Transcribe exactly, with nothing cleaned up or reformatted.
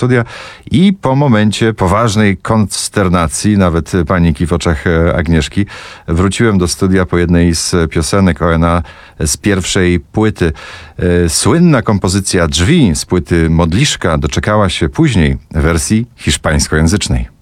studia i po momencie poważnej konsternacji, nawet paniki w oczach Agnieszki, wróciłem do studia po jednej z piosenek O N A z pierwszej płyty. Słynna kompozycja Drzwi z płyty Modliszka doczekała się później wersji hiszpańskojęzycznej.